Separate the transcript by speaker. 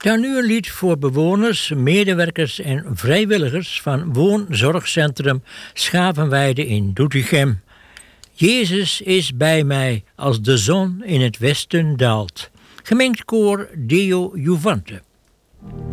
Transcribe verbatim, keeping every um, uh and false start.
Speaker 1: Dan nu een lied voor bewoners, medewerkers en vrijwilligers van Woonzorgcentrum Schavenweide in Doetinchem. Jezus is bij mij als de zon in het westen daalt. Gemengd koor Deo Juvante.